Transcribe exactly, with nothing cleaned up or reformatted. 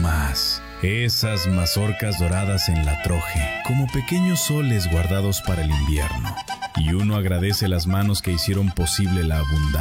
más. Esas mazorcas doradas en la troje, como pequeños soles guardados para el invierno. Y uno agradece las manos que hicieron posible la abundancia.